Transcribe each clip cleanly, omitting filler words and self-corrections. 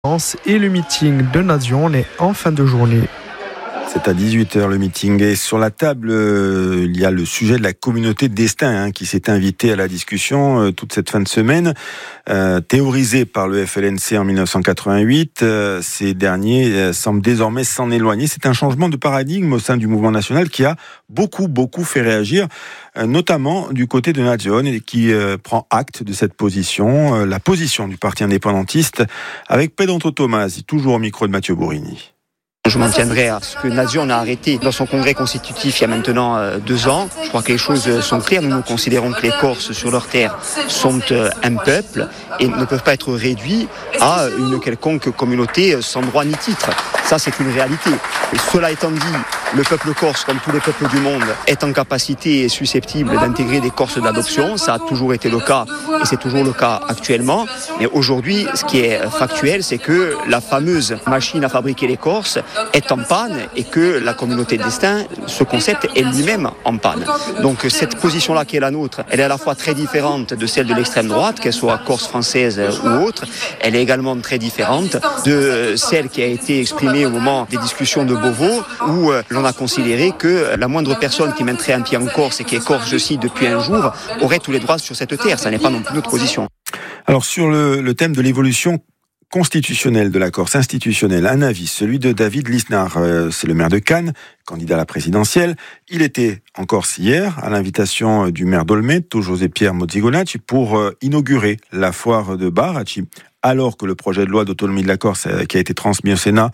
Et le meeting de Nation est en fin de journée. C'est à 18h le meeting. Et sur la table, il y a le sujet de la communauté de destin qui s'est invité à la discussion toute cette fin de semaine. Théorisé par le FLNC en 1988, ces derniers semblent désormais s'en éloigner. C'est un changement de paradigme au sein du mouvement national qui a beaucoup fait réagir, notamment du côté de Nation, et qui prend acte de cette position, la position du parti indépendantiste, avec Pedro Tomasi, toujours au micro de Mathieu Bourrini. Je m'en tiendrai à ce que Nation a arrêté dans son congrès constitutif il y a maintenant 2 ans. Je crois que les choses sont claires. Nous considérons que les Corses sur leur terre sont un peuple et ne peuvent pas être réduits à une quelconque communauté sans droit ni titre. Ça, c'est une réalité. Et cela étant dit, le peuple corse, comme tous les peuples du monde, est en capacité et susceptible d'intégrer des Corses d'adoption. Ça a toujours été le cas et c'est toujours le cas actuellement. Mais aujourd'hui, ce qui est factuel, c'est que la fameuse machine à fabriquer les Corses est en panne et que la communauté de destin, ce concept est lui-même en panne. Donc cette position-là qui est la nôtre, elle est à la fois très différente de celle de l'extrême droite, qu'elle soit corse française ou autre. Elle est également très différente de celle qui a été exprimée au moment des discussions de Beauvau, où l'on a considéré que la moindre personne qui mettrait un pied en Corse et qui est corse, je cite, depuis un jour, aurait tous les droits sur cette terre. Ça n'est pas non plus notre position. Alors sur le thème de l'évolution constitutionnelle de la Corse, institutionnelle, un avis, celui de David Lisnard, c'est le maire de Cannes, candidat à la présidentielle. Il était en Corse hier, à l'invitation du maire d'Olmeto, José-Pierre Mozzigonacci, pour inaugurer la foire de Barachi, alors que le projet de loi d'autonomie de la Corse, qui a été transmis au Sénat,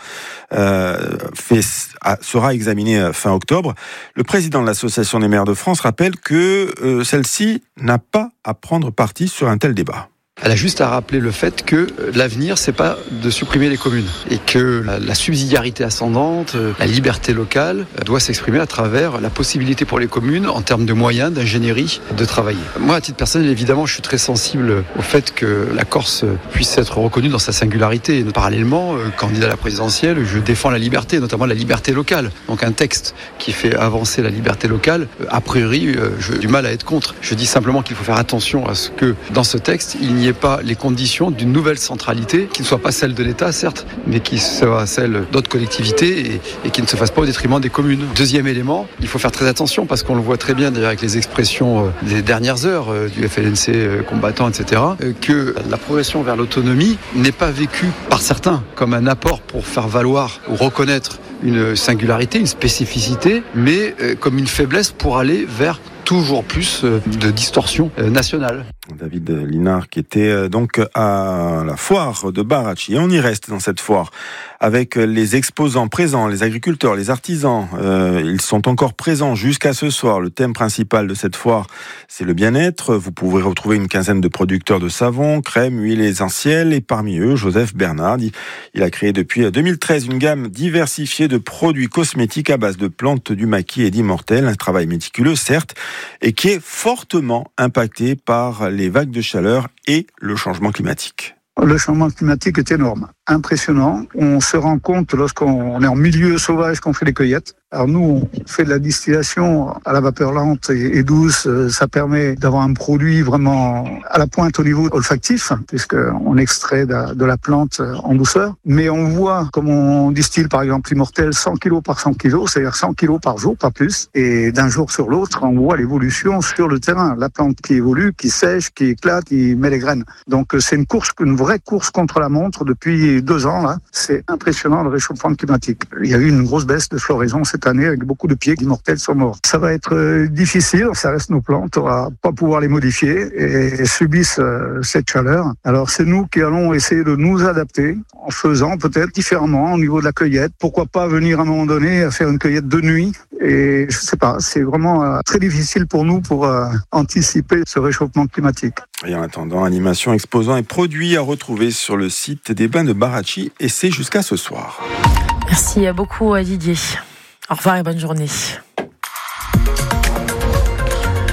sera examiné fin octobre. Le président de l'Association des maires de France rappelle que celle-ci n'a pas à prendre parti sur un tel débat. Elle a juste à rappeler le fait que l'avenir, c'est pas de supprimer les communes et que la subsidiarité ascendante, la liberté locale doit s'exprimer à travers la possibilité pour les communes, en termes de moyens, d'ingénierie, de travailler. Moi, à titre personnel, évidemment, je suis très sensible au fait que la Corse puisse être reconnue dans sa singularité. Et parallèlement, candidat à la présidentielle, je défends la liberté, notamment la liberté locale. Donc un texte qui fait avancer la liberté locale, a priori, j'ai du mal à être contre. Je dis simplement qu'il faut faire attention à ce que, dans ce texte, il n'y ait pas les conditions d'une nouvelle centralité qui ne soit pas celle de l'État, certes, mais qui soit celle d'autres collectivités et qui ne se fasse pas au détriment des communes. Deuxième élément, il faut faire très attention parce qu'on le voit très bien d'ailleurs avec les expressions des dernières heures du FLNC combattant, etc., que la progression vers l'autonomie n'est pas vécue par certains comme un apport pour faire valoir ou reconnaître une singularité, une spécificité, mais comme une faiblesse pour aller vers toujours plus de distorsion nationale. David Lisnard qui était donc à la foire de Barachi. Et on y reste dans cette foire avec les exposants présents, les agriculteurs, les artisans. Ils sont encore présents jusqu'à ce soir. Le thème principal de cette foire, c'est le bien-être. Vous pouvez retrouver une quinzaine de producteurs de savon, crème, huiles essentielles. Et parmi eux, Joseph Bernard. Il a créé depuis 2013 une gamme diversifiée de produits cosmétiques à base de plantes du maquis et d'immortelles. Un travail méticuleux, certes, et qui est fortement impacté par les vagues de chaleur et le changement climatique. Le changement climatique est énorme, impressionnant. On se rend compte lorsqu'on est en milieu sauvage qu'on fait les cueillettes. Alors nous, on fait de la distillation à la vapeur lente et douce. Ça permet d'avoir un produit vraiment à la pointe au niveau olfactif, puisqu'on extrait de la plante en douceur. Mais on voit, comme on distille par exemple l'immortel 100 kg par 100 kg, c'est-à-dire 100 kg par jour, pas plus. Et d'un jour sur l'autre, on voit l'évolution sur le terrain. La plante qui évolue, qui sèche, qui éclate, qui met les graines. Donc c'est une vraie course contre la montre depuis 2 ans. Là, c'est impressionnant le réchauffement climatique. Il y a eu une grosse baisse de floraison cette année avec beaucoup de pieds d'immortels sont morts. Ça va être difficile, ça reste nos plantes, on va pas pouvoir les modifier et subissent cette chaleur. Alors c'est nous qui allons essayer de nous adapter en faisant peut-être différemment au niveau de la cueillette. Pourquoi pas venir à un moment donné à faire une cueillette de nuit et je sais pas, c'est vraiment très difficile pour nous pour anticiper ce réchauffement climatique. Et en attendant, animation, exposants et produits à retrouver sur le site des Bains de Barachi et c'est jusqu'à ce soir. Merci beaucoup Didier. Au revoir et bonne journée.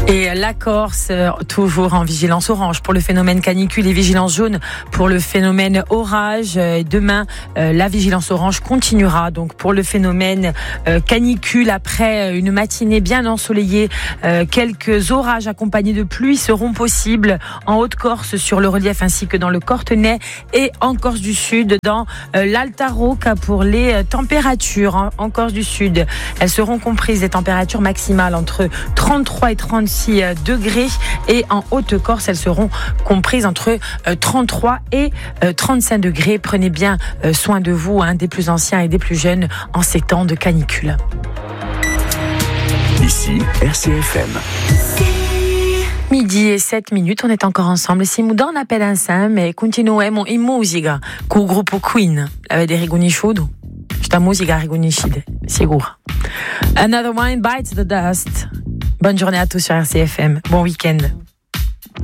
Et la Corse, toujours en vigilance orange pour le phénomène canicule et vigilance jaune pour le phénomène orage. Demain, la vigilance orange continuera donc pour le phénomène canicule. Après une matinée bien ensoleillée, quelques orages accompagnés de pluie seront possibles en Haute-Corse sur le relief ainsi que dans le Cortenay et en Corse du Sud. Dans l'Alta Rocca pour les températures en Corse du Sud, elles seront comprises des températures maximales entre 33 et 36 degrés et en Haute-Corse, elles seront comprises entre 33 et 35 degrés. Prenez bien soin de vous, des plus anciens et des plus jeunes en ces temps de canicule. Ici, RCFM. Midi et 7 minutes, on est encore ensemble. Siamo da una pedanza, mais continuiamo in musica con il gruppo Queen. L'avete riconosciuto? Questa musica riconoscete, sicura. Another Wine Bites the Dust. Bonne journée à tous sur RCFM. Bon week-end.